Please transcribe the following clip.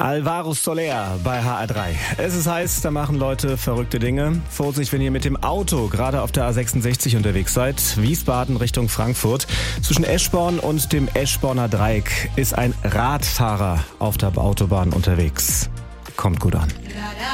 Alvaro Soler bei HR3. Es ist heiß, da machen Leute verrückte Dinge. Vorsicht, wenn ihr mit dem Auto gerade auf der A66 unterwegs seid. Wiesbaden Richtung Frankfurt. Zwischen Eschborn und dem Eschborner Dreieck ist ein Radfahrer auf der Autobahn unterwegs. Kommt gut an.